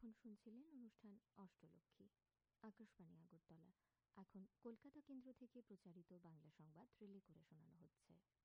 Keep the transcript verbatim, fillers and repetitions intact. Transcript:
এতক্ষণ শুনছিলেন অনুষ্ঠান অষ্টলক্ষ্মী, আকাশবাণী আগরতলা। এখন কলকাতা কেন্দ্র থেকে প্রচারিত বাংলা সংবাদ রিলে করে শোনানো হচ্ছে।